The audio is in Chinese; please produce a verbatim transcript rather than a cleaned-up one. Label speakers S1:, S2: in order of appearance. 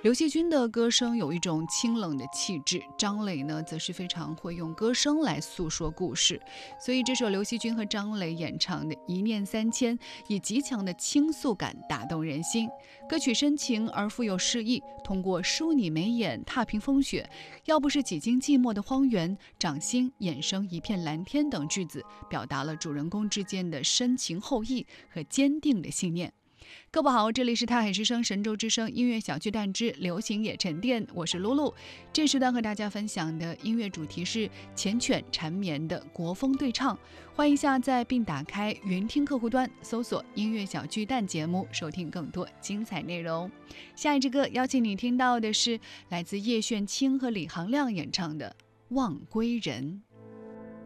S1: 刘惜君的歌声有一种清冷的气质，张磊呢则是非常会用歌声来诉说故事，所以这首刘惜君和张磊演唱的《一念三千》以极强的倾诉感打动人心。歌曲深情而富有诗意，通过梳你眉眼，踏平风雪，要不是几经寂寞的荒原，掌心衍生一片蓝天等句子，表达了主人公之间的深情厚谊和坚定的信念。各位好，这里是泰海之声神州之声音乐小巨蛋之流行也沉淀，我是露露。这时段和大家分享的音乐主题是缱绻缠绵的国风对唱，欢迎下载并打开云听客户端，搜索音乐小巨蛋节目，收听更多精彩内容。下一支歌邀请你听到的是来自叶炫清和李行亮演唱的《望归人》。